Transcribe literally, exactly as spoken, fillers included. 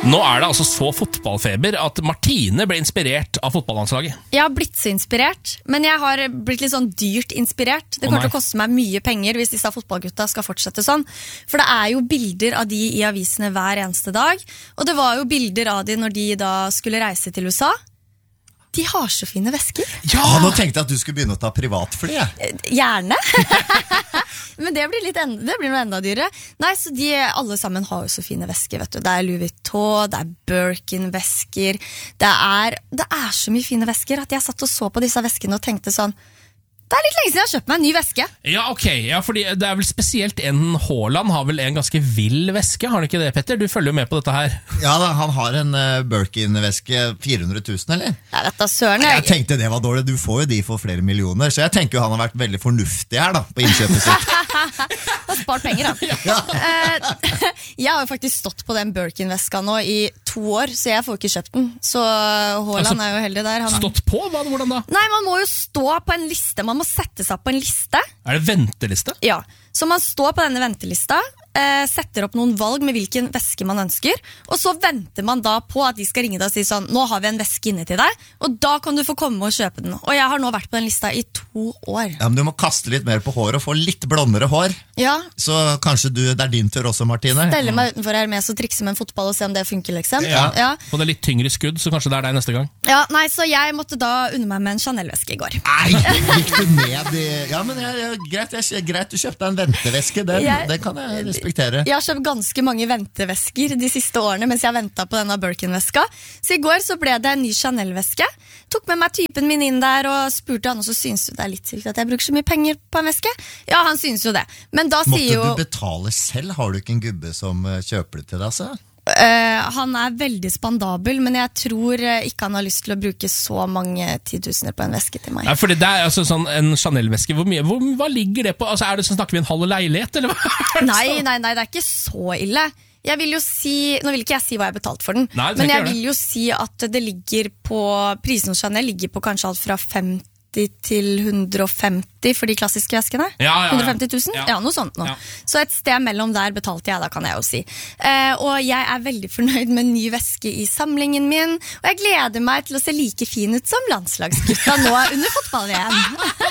Nå er det altså så fotballfeber at Martine ble inspirert av fotballandslaget. Jeg har blitt så inspirert, men jeg har blitt litt sånn dyrt inspirert. Det kommer til å koste meg mye penger hvis disse fotballgutta skal fortsette sånn. For det er jo bilder av de i avisene hver eneste dag, og det var jo bilder av de når de da skulle reise til U S A. De har så fine vesker. Ja, nå tenkte jeg at du skulle begynne å ta privatfly. Gjerne. Men det blir, litt enda, det blir noe enda dyrere. Nei, så de alle sammen har jo så fine vesker, vet du. Det er Louis Vuitton, det er Birkin-vesker. Det er, det er så mye fine vesker at jeg satt og så på disse veskene og tenkte sånn, det er litt lenge siden jeg har kjøpt meg en ny veske. Ja, ok. Ja, fordi det er vel spesielt en Haaland har vel en ganske vill veske, har han ikke det, Petter? Du følger jo med på dette her. Ja, da, han har en uh, Birkin-veske, fire hundre tusen, eller? Jeg vet da, søren. Jeg... jeg tenkte det var dårlig, du får jo de for flere millioner, så jeg tenker jo han har vært veldig fornuftig her da, på innkjøpet sitt. Han har spart penger da. Ja. Uh, jeg har jo faktisk stått på den Birkin-veska nå i to år, så jeg får ikke kjøpt den. Så Haaland altså, er jo heldig der. Han... Stått på? Hva, hvordan da? Nei, man må jo stå på en liste, man må sette seg på en liste. Er det venteliste? Ja, så man står på denne ventelista, eh, setter opp noen valg med hvilken veske man ønsker, og så venter man da på at de skal ringe deg og si sånn, nå har vi en veske inne til deg, og da kan du få komme og kjøpe den. Og jeg har nå vært på den lista i to år. Ja, men du må kaste litt mer på håret og få litt blondere hår. Ja. Så kanskje du, det er din tur også, Martine. Stelle meg utenfor Hermes og trikse med en fotball og se om det funker, liksom. Ja, ja. Og det er litt tyngre skudd, så kanskje det er deg neste gang. Ja, nei, så jeg måtte da unne meg med en Chanel-veske i går. Nei, gikk du ned i... Ja, men jeg, jeg, greit, jeg, greit, du kjøpte en venteveske, det, jeg, det kan jeg respektere. Jeg har kjøpt ganske mange ventevesker de siste årene mens jeg ventet på denne Birkin-veska. Så i går så ble det en ny Chanel-veske. Tok med meg typen min inn der og spurte han, og så synes du det er litt sykt at jeg bruker så mye penger på en veske? Ja, han synes jo det. Men da Måtte sier jo... du betale selv? Har du ikke en gubbe som kjøper det til deg, så? Uh, han er veldig spandabel, men jeg tror uh, ikke han har lyst til å bruke så mange titusener på en veske til meg. Ja, fordi det er altså sånn en Chanel-veske, hvor mye, hvor, hva ligger det på? Altså, er det sånn, snakker vi en halv leilighet, eller hva? Nei, nei, nei, det er ikke så ille. Jeg vil jo si, nå vil ikke jeg si hva jeg har betalt for den, nei, men jeg vil jo si at det ligger på, prisen hos Chanel ligger på kanskje alt fra femti til hundre og femti for de klassiske veskene. Ja, ja, ja. hundre og femti tusen? Ja. Ja, noe sånt nå. Ja. Så et sted mellom der betalte jeg, da kan jeg jo si. Eh, og jeg er veldig fornøyd med en ny veske i samlingen min, og jeg gleder meg til å se like fin ut som landslagsgutta nå under fotball-V M.